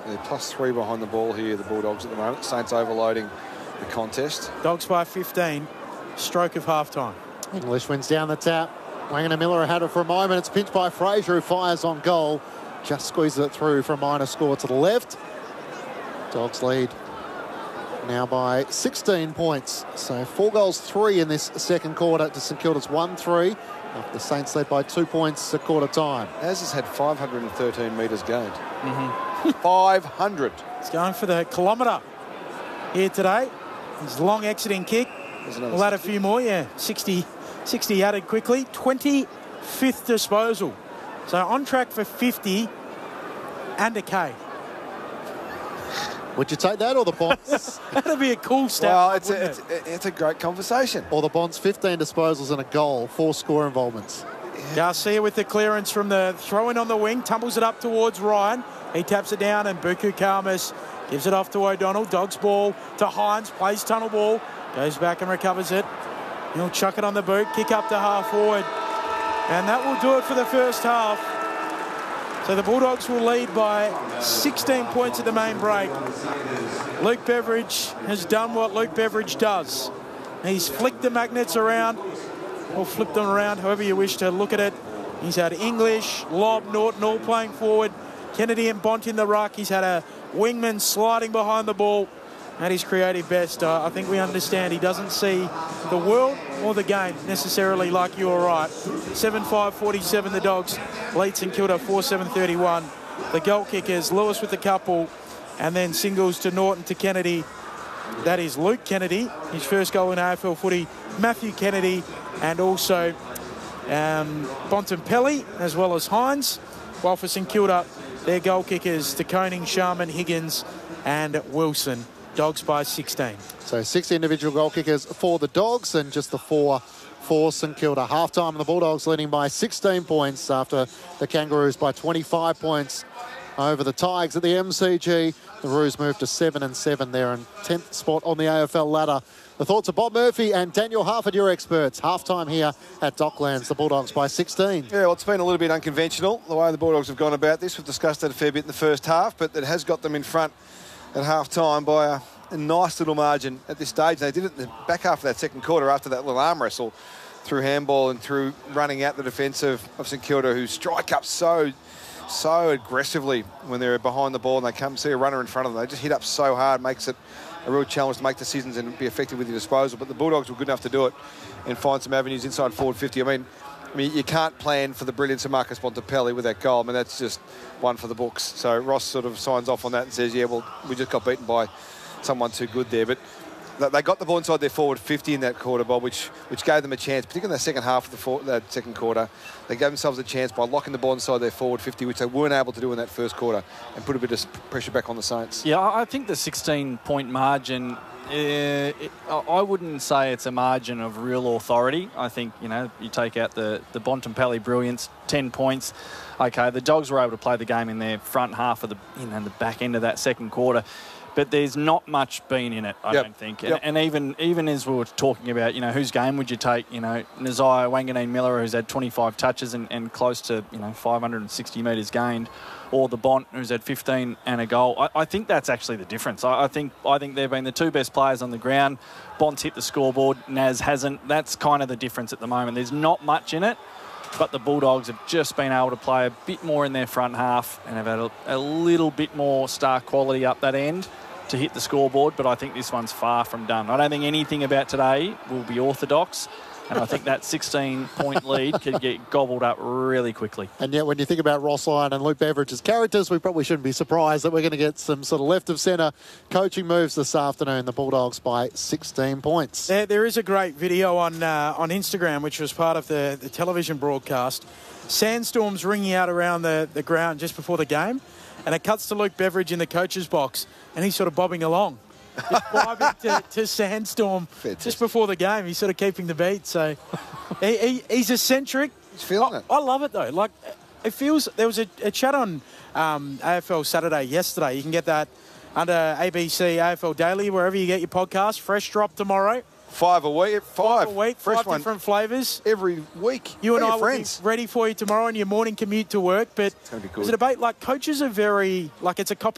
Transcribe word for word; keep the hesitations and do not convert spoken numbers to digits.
They're plus three behind the ball here, the Bulldogs at the moment. Saints overloading the contest. Dogs by fifteen. Stroke of half-time. English wins down the tap. Wangan and Miller had it for a moment. It's pinched by Fraser, who fires on goal. Just squeezes it through for a minor score to the left. Dogs lead now by sixteen points. So four goals, three in this second quarter to St Kilda's one three. After the Saints led by two points at quarter time. Az has had five hundred thirteen metres gained. Mm-hmm. five hundred. It's going for the kilometre here today. His long exiting kick. We'll add a few more, yeah. sixty, sixty added quickly. twenty-fifth disposal. So on track for fifty and a K. Would you take that or the Bonds? That'd be a cool stat. Well, it's a, it? it's, a, it's a great conversation. Or the Bonds, fifteen disposals and a goal, four score involvements. Yeah. Garcia with the clearance from the throw-in on the wing, tumbles it up towards Ryan. He taps it down and Buku Kalmas gives it off to O'Donnell. Dogs ball to Hines, plays tunnel ball, goes back and recovers it. He'll chuck it on the boot, kick up to half forward. And that will do it for the first half. So the Bulldogs will lead by sixteen points at the main break. Luke Beveridge has done what Luke Beveridge does. He's flicked the magnets around, or flipped them around, however you wish to look at it. He's had English, Lobb, Norton all playing forward. Kennedy and Bont in the ruck. He's had a wingman sliding behind the ball. At his creative best, uh, I think we understand he doesn't see the world or the game necessarily like you or right. seven five forty-seven the Dogs lead St Kilda four seven thirty-one. The goal kickers, Lewis with the couple, and then singles to Norton to Kennedy. That is Luke Kennedy, his first goal in A F L footy. Matthew Kennedy and also um, Bontempelli as well as Hines. While for St Kilda, their goal kickers to Koning, Sharman, Higgins and Wilson. Dogs by sixteen. So six individual goal kickers for the Dogs and just the four for St Kilda. Half-time, the Bulldogs leading by sixteen points after the Kangaroos by twenty-five points over the Tigers at the M C G. The Roos moved to seven and seven there and tenth spot on the A F L ladder. The thoughts of Bob Murphy and Daniel Harford, your experts. Half-time here at Docklands, the Bulldogs by sixteen. Yeah, well, it's been a little bit unconventional, the way the Bulldogs have gone about this. We've discussed that a fair bit in the first half, but it has got them in front at half-time by a, a nice little margin at this stage. They did it in the back half of that second quarter after that little arm wrestle through handball and through running out the defence of, of St Kilda, who strike up so, so aggressively when they're behind the ball and they come see a runner in front of them. They just hit up so hard, makes it a real challenge to make decisions and be effective with your disposal. But the Bulldogs were good enough to do it and find some avenues inside forward fifty. I mean, I mean, you can't plan for the brilliance of Marcus Bontempelli with that goal. I mean, that's just one for the books. So Ross sort of signs off on that and says, yeah, well, we just got beaten by someone too good there. But they got the ball inside their forward fifty in that quarter, Bob, which which gave them a chance, particularly in the second half of the for, that second quarter. They gave themselves a chance by locking the ball inside their forward fifty, which they weren't able to do in that first quarter, and put a bit of pressure back on the Saints. Yeah, I think the sixteen-point margin, uh, it, I wouldn't say it's a margin of real authority. I think, you know, you take out the, the Bontempelli brilliance, ten points. Okay, the Dogs were able to play the game in their front half of the, you know, the back end of that second quarter. But there's not much been in it, I yep. don't think. Yep. And, and even even as we were talking about, you know, whose game would you take? You know, Nazaya Wanganeen Miller, who's had twenty-five touches and, and close to, you know, five hundred sixty metres gained, or the Bont, who's had fifteen and a goal. I, I think that's actually the difference. I, I think I think they've been the two best players on the ground. Bont's hit the scoreboard, Naz hasn't. That's kind of the difference at the moment. There's not much in it. But the Bulldogs have just been able to play a bit more in their front half and have had a, a little bit more star quality up that end to hit the scoreboard. But I think this one's far from done. I don't think anything about today will be orthodox. And I think that sixteen-point lead could get gobbled up really quickly. And yet when you think about Ross Lyon and Luke Beveridge's characters, we probably shouldn't be surprised that we're going to get some sort of left-of-centre coaching moves this afternoon. The Bulldogs by sixteen points. There, there is a great video on uh, on Instagram, which was part of the, the television broadcast. Sandstorms ringing out around the, the ground just before the game. And it cuts to Luke Beveridge in the coach's box, and he's sort of bobbing along. Just vibing to, to Sandstorm Fantastic. Just before the game. He's sort of keeping the beat. So he, he, he's eccentric. He's feeling I, it. I love it, though. Like, it feels... There was a, a chat on um, A F L Saturday yesterday. You can get that under A B C A F L Daily, wherever you get your podcast. Fresh drop tomorrow. Five a week. Five. Five a week. Fresh five one. different flavours. Every week. You and I will friends. be ready for you tomorrow on your morning commute to work. But it's gonna be good. There's a debate. Like, coaches are very... Like, it's a copy